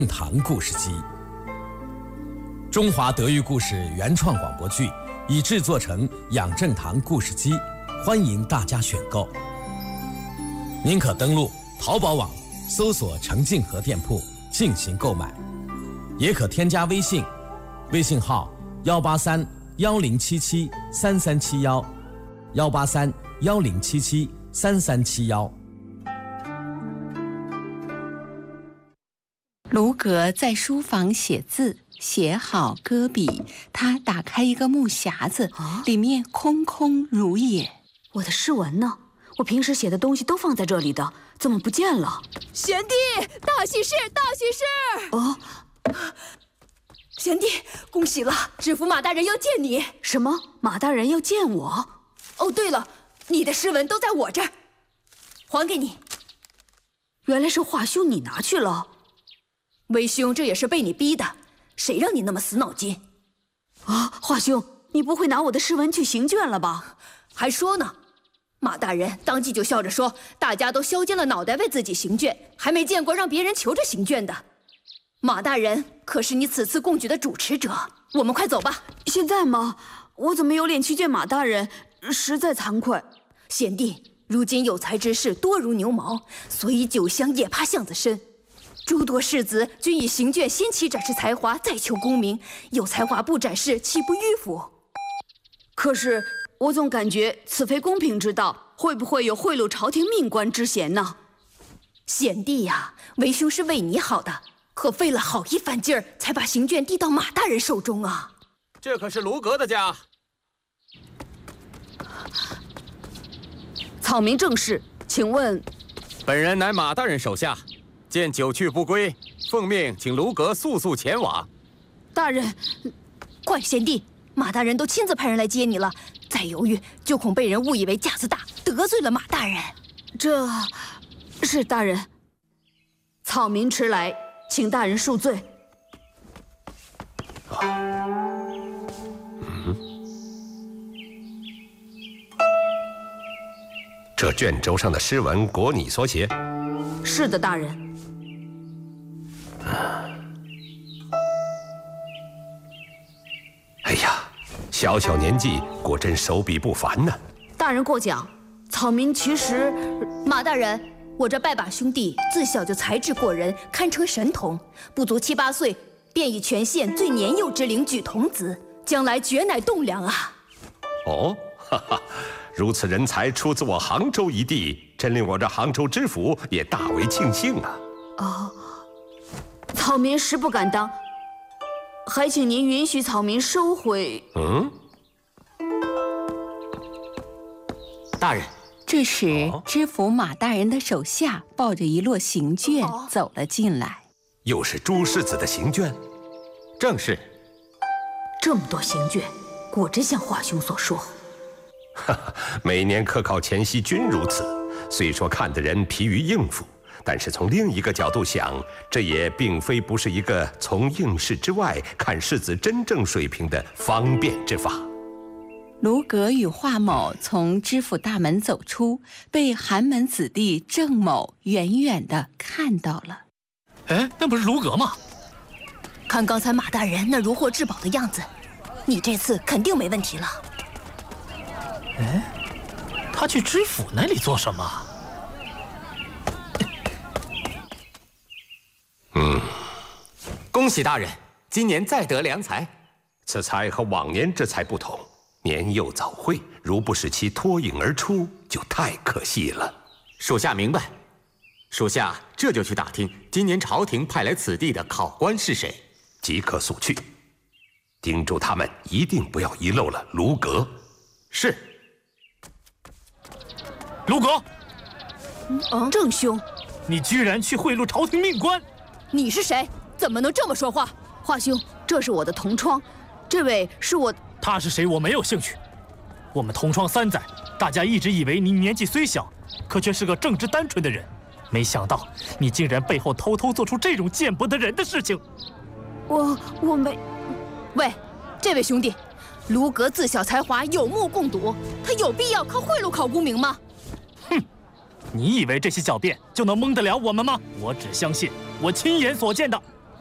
堂故事机，中华德育故事原创广播剧已制作成养正堂故事机，欢迎大家选购。您可登录淘宝网搜索程静和店铺进行购买，也可添加微信，微信号18310773371，18310773371。 卢格在书房写字，写好搁笔。他打开一个木匣子，里面空空如也。 我的诗文呢？我平时写的东西都放在这里的，怎么不见了？ 贤弟，大喜事，大喜事！ 哦， 贤弟，恭喜了，知府马大人要见你。 什么？马大人要见我？ 哦，对了，你的诗文都在我这儿，还给你。 原来是华兄你拿去了。 为兄这也是被你逼的，谁让你那么死脑筋？ 啊，华兄，你不会拿我的诗文去行卷了吧？ 还说呢。马大人当即就笑着说，大家都削尖了脑袋为自己行卷，还没见过让别人求着行卷的。马大人可是你此次贡举的主持者，我们快走吧。 现在吗？我怎么有脸去见马大人？实在惭愧。 贤弟，如今有才之士多如牛毛，所以酒香也怕巷子深。诸多士子均以行卷先期展示才华，再求功名，有才华不展示，岂不迂腐？ 可是我总感觉此非公平之道，会不会有贿赂朝廷命官之嫌呢？ 贤弟呀，为兄是为你好的，可费了好一番劲儿，才把行卷递到马大人手中啊。 这可是卢阁的家。 草民正是，请问， 本人乃马大人手下，见久去不归，奉命请卢阁速速前往。 大人， 快，贤弟，马大人都亲自派人来接你了，再犹豫就恐被人误以为架子大，得罪了马大人。 这是大人，草民迟来，请大人恕罪。 这卷轴上的诗文果你所写？ 是的，大人。 哎呀，小小年纪果真手笔不凡呢。 大人过奖，草民其实…… 马大人，我这拜把兄弟自小就才智过人，堪称神童，不足7、8岁便以全县最年幼之龄举童子，将来绝乃栋梁啊！ 哦，哈哈。如此人才出自我杭州一地，真令我这杭州知府也大为庆幸啊！ 哦，草民实不敢当，还请您允许草民收回。 大人， 这时知府马大人的手下抱着一摞行卷走了进来。 又是朱世子的行卷？ 正是。 这么多行卷，果真像华兄所说。 每年科考前夕均如此，虽说看的人疲于应付，但是从另一个角度想，这也并非不是一个从应试之外看士子真正水平的方便之法。 卢阁与华某从知府大门走出，被寒门子弟郑某远远地看到了。 哎，那不是卢阁吗？ 看刚才马大人那如获至宝的样子，你这次肯定没问题了。 哎，他去知府那里做什么？ 恭喜大人，今年再得良才。 此才和往年之才不同，年幼早慧，如不使其脱颖而出，就太可惜了。 属下明白，属下这就去打听今年朝廷派来此地的考官是谁， 即刻速去，叮嘱他们一定不要遗漏了卢阁。 是。 卢阁， 郑兄， 你居然去贿赂朝廷命官！ 你是谁？怎么能这么说话？ 华兄，这是我的同窗，这位是我。 他是谁？我没有兴趣。我们同窗3载，大家一直以为你年纪虽小，可却是个正直单纯的人，没想到你竟然背后偷偷做出这种见不得人的事情。 我没。 喂，这位兄弟，卢阁自小才华有目共睹，他有必要靠贿赂考功名吗？ 哼，你以为这些狡辩就能蒙得了我们吗？我只相信我亲眼所见的。